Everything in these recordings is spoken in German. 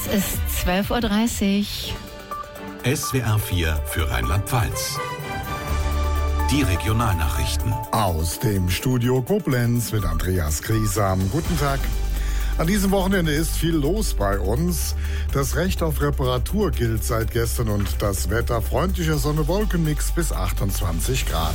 Es ist 12:30 Uhr. SWR 4 für Rheinland-Pfalz. Die Regionalnachrichten. Aus dem Studio Koblenz mit Andreas Griesam. Guten Tag. An diesem Wochenende ist viel los bei uns. Das Recht auf Reparatur gilt seit gestern und das Wetter freundlicher Sonne-Wolken-Mix bis 28 Grad.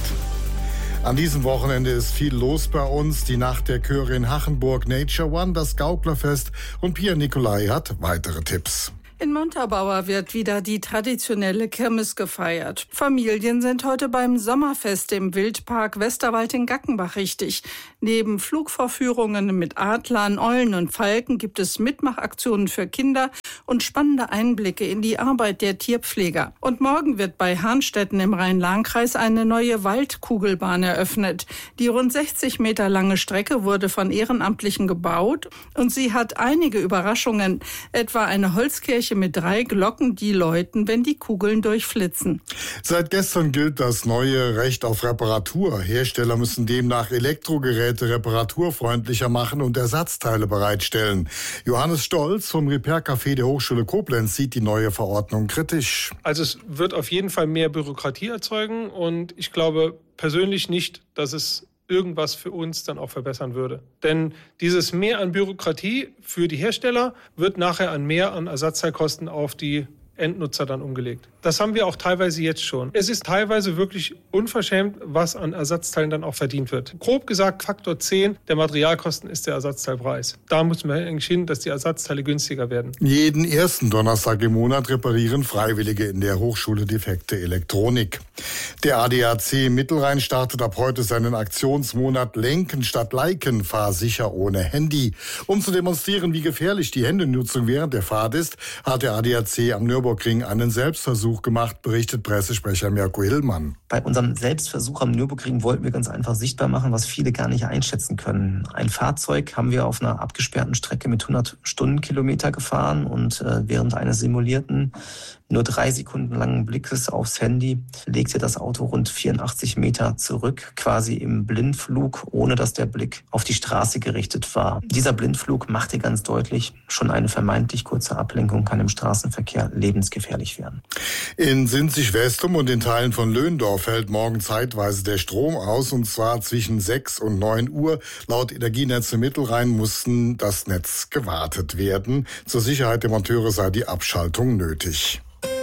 An diesem Wochenende ist viel los bei uns. Die Nacht der Chöre in Hachenburg, Nature One, das Gauklerfest und Pia Nicolai hat weitere Tipps. In Montabaur wird wieder die traditionelle Kirmes gefeiert. Familien sind heute beim Sommerfest im Wildpark Westerwald in Gackenbach richtig. Neben Flugvorführungen mit Adlern, Eulen und Falken gibt es Mitmachaktionen für Kinder und spannende Einblicke in die Arbeit der Tierpfleger. Und morgen wird bei Hahnstetten im Rhein-Lahn-Kreis eine neue Waldkugelbahn eröffnet. Die rund 60 Meter lange Strecke wurde von Ehrenamtlichen gebaut und sie hat einige Überraschungen, etwa eine Holzkirche mit 3 Glocken, die läuten, wenn die Kugeln durchflitzen. Seit gestern gilt das neue Recht auf Reparatur. Hersteller müssen demnach Elektrogeräte reparaturfreundlicher machen und Ersatzteile bereitstellen. Johannes Stolz vom Repair-Café der Hochschule Koblenz sieht die neue Verordnung kritisch. Also es wird auf jeden Fall mehr Bürokratie erzeugen und ich glaube persönlich nicht, dass es irgendwas für uns dann auch verbessern würde. Denn dieses Mehr an Bürokratie für die Hersteller wird nachher mehr an Ersatzteilkosten auf die Endnutzer dann umgelegt. Das haben wir auch teilweise jetzt schon. Es ist teilweise wirklich unverschämt, was an Ersatzteilen dann auch verdient wird. Grob gesagt, Faktor 10 der Materialkosten ist der Ersatzteilpreis. Da müssen wir eigentlich hin, dass die Ersatzteile günstiger werden. Jeden ersten Donnerstag im Monat reparieren Freiwillige in der Hochschule defekte Elektronik. Der ADAC Mittelrhein startet ab heute seinen Aktionsmonat Lenken statt Liken, fahr sicher ohne Handy. Um zu demonstrieren, wie gefährlich die Handynutzung während der Fahrt ist, hat der ADAC am Nürburgring einen Selbstversuch gemacht, berichtet Pressesprecher Mirko Hillmann. Bei unserem Selbstversuch am Nürburgring wollten wir ganz einfach sichtbar machen, was viele gar nicht einschätzen können. Ein Fahrzeug haben wir auf einer abgesperrten Strecke mit 100 Stundenkilometer gefahren und während eines simulierten, nur 3 Sekunden langen Blickes aufs Handy legte das Auto rund 84 Meter zurück, quasi im Blindflug, ohne dass der Blick auf die Straße gerichtet war. Dieser Blindflug machte ganz deutlich, schon eine vermeintlich kurze Ablenkung kann im Straßenverkehr lebensgefährlich werden. In Sinzig-Westum und in Teilen von Löndorf fällt morgen zeitweise der Strom aus, und zwar zwischen 6 und 9 Uhr. Laut Energienetze Mittelrhein mussten das Netz gewartet werden. Zur Sicherheit der Monteure sei die Abschaltung nötig.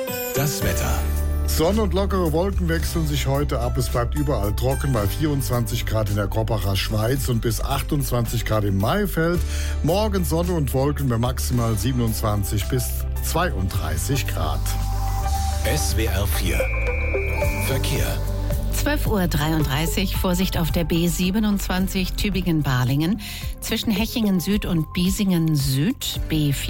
Das Wetter. Sonne und lockere Wolken wechseln sich heute ab. Es bleibt überall trocken bei 24 Grad in der Koppacher Schweiz und bis 28 Grad im Maifeld. Morgen Sonne und Wolken bei maximal 27 bis 32 Grad. SWR 4 Verkehr. 12:33 Uhr, Vorsicht auf der B27 Tübingen-Balingen. Zwischen Hechingen Süd und Biesingen Süd,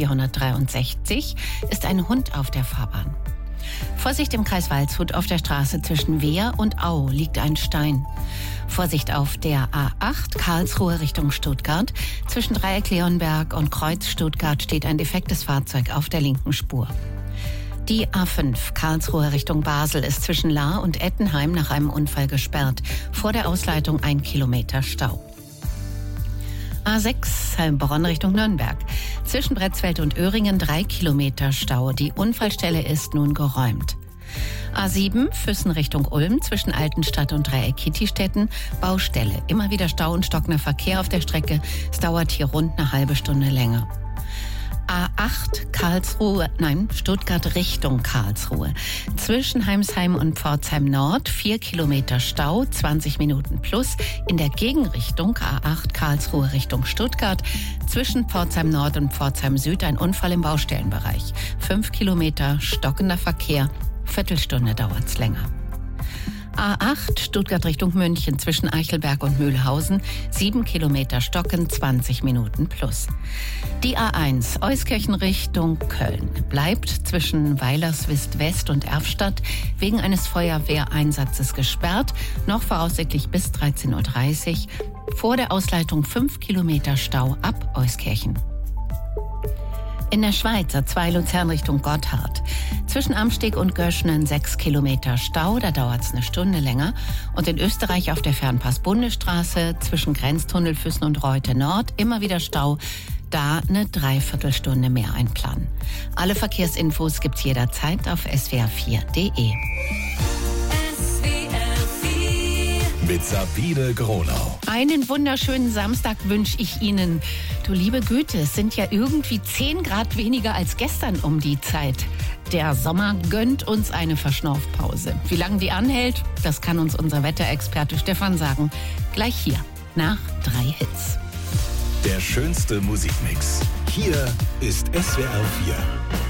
B463, ist ein Hund auf der Fahrbahn. Vorsicht im Kreis Waldshut, auf der Straße zwischen Wehr und Au liegt ein Stein. Vorsicht auf der A8 Karlsruhe Richtung Stuttgart. Zwischen Dreieck Leonberg und Kreuz Stuttgart steht ein defektes Fahrzeug auf der linken Spur. Die A5 Karlsruhe Richtung Basel ist zwischen Lahr und Ettenheim nach einem Unfall gesperrt. Vor der Ausleitung 1 Kilometer Stau. A6 Heilbronn Richtung Nürnberg. Zwischen Bretzfeld und Öhringen 3 Kilometer Stau. Die Unfallstelle ist nun geräumt. A7 Füssen Richtung Ulm zwischen Altenstadt und Dreieck Kittistetten. Baustelle. Immer wieder Stau und stockender Verkehr auf der Strecke. Es dauert hier rund eine halbe Stunde länger. A8 Stuttgart Richtung Karlsruhe. Zwischen Heimsheim und Pforzheim Nord 4 Kilometer Stau, 20 Minuten plus. In der Gegenrichtung A8 Karlsruhe Richtung Stuttgart. Zwischen Pforzheim Nord und Pforzheim Süd ein Unfall im Baustellenbereich. 5 Kilometer stockender Verkehr, Viertelstunde dauert's länger. A8 Stuttgart Richtung München zwischen Eichelberg und Mühlhausen 7 Kilometer stocken, 20 Minuten plus. Die A1 Euskirchen Richtung Köln bleibt zwischen Weilerswist West und Erfstadt wegen eines Feuerwehreinsatzes gesperrt, noch voraussichtlich bis 13:30 Uhr. Vor der Ausleitung 5 Kilometer Stau ab Euskirchen. In der Schweiz A2 Luzern Richtung Gotthard. Zwischen Amsteg und Göschnen 6 Kilometer Stau, da dauert es eine Stunde länger. Und in Österreich auf der Fernpass-Bundesstraße zwischen Grenztunnel Füssen und Reute Nord immer wieder Stau. Da eine Dreiviertelstunde mehr einplanen. Alle Verkehrsinfos gibt's jederzeit auf swr4.de. Mit Sabine Gronau. Einen wunderschönen Samstag wünsche ich Ihnen. Du liebe Güte, es sind ja irgendwie 10 Grad weniger als gestern um die Zeit. Der Sommer gönnt uns eine Verschnaufpause. Wie lange die anhält, das kann uns unser Wetterexperte Stefan sagen. Gleich hier, nach 3 Hits. Der schönste Musikmix. Hier ist SWR 4.